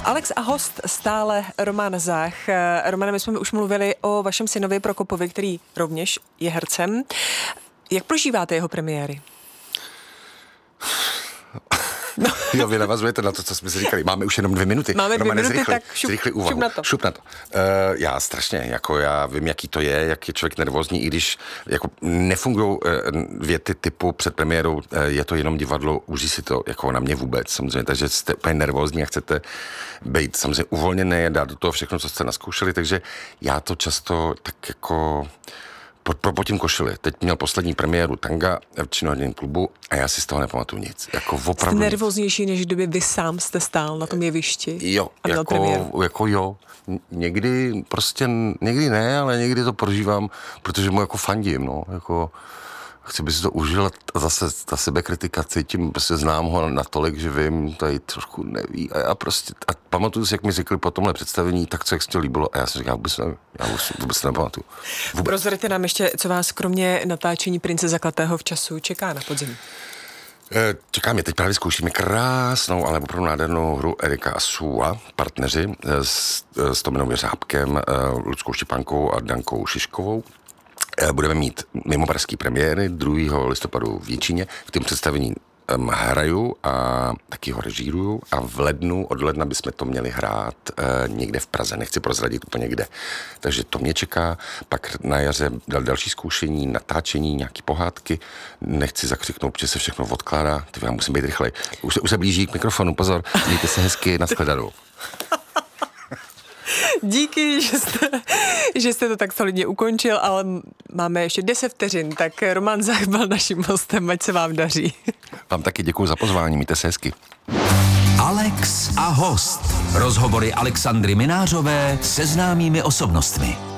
Alex a host stále Roman Zach. Romane, my jsme už mluvili o vašem synovi Prokopovi, který rovněž je hercem. Jak prožíváte jeho premiéry? No. Jo, vy navazujete na to, co jsme si říkali. Máme už jenom 2 minuty. Máme 2 minuty, zrychli, tak šup na to. Já strašně, jako já vím, jaký to je, jak je člověk nervózní, i když jako nefungují věty typu před premiérou, je to jenom divadlo, užij si to, jako na mě vůbec, samozřejmě, takže jste úplně nervózní a chcete být samozřejmě uvolněný a dát do toho všechno, co jste naskoušeli, takže já to často tak jako propotím košili. Teď měl poslední premiéru Tanga v Činoherním klubu a já si z toho nepamatuju nic. Jako opravdu jste nervóznější, než kdyby vy sám jste stál na tom jevišti? Jo, jako jo. Někdy prostě, někdy ne, ale někdy to prožívám, protože mu jako fandím, no, jako chci by si to užil a zase ta sebekritika cítím, prostě znám ho natolik, že vím, tady trošku neví a já prostě, a pamatuju si, jak mi řekli po tomhle představení, tak co jak se to líbilo a já jsem říkal, vůbec nepamatuju. Prozraďte nám ještě, co vás kromě natáčení Prince zakletého v času čeká na podzim. Čekáme, teď právě zkoušíme krásnou, ale opravdu nádhernou hru Erika a Sua, partneři s Tominou Jeřábkem, Ludskou Štěpánkou a Dankou Šiškovou. Budeme mít mimo pražský premiéry 2. listopadu v Jičíně. V tom představení hraju a taky ho režíruju a od ledna bychom to měli hrát někde v Praze. Nechci prozradit úplně kde. Takže to mě čeká. Pak na jaře další zkoušení, natáčení, nějaký pohádky. Nechci zakřiknout, protože se všechno odkládá. Teď já musím být rychlej. Už se blíží k mikrofonu, pozor. Mějte se hezky, nashledanou. Díky, že jste to tak solidně ukončil, ale máme ještě 10 vteřin, tak Roman Zach byl naším hostem, ať se vám daří. Vám taky děkuji za pozvání, mějte se hezky. Alex a host. Rozhovory Alexandry Minářové se známými osobnostmi.